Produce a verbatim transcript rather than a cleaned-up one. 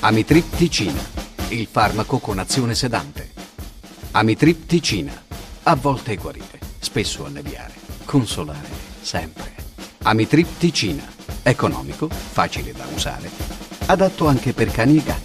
Amitripticina, il farmaco con azione sedante. Amitripticina, a volte guarire, spesso alleviare, consolare, sempre. Amitripticina, economico, facile da usare, adatto anche per cani e gatti.